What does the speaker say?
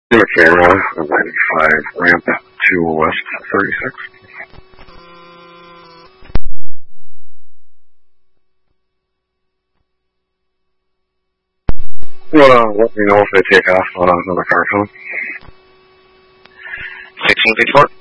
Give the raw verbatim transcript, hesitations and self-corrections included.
New camera, ninety-five, ramp to west thirty-six. Well, let me know if they take off uh, another car coming. sixteen fifty-four.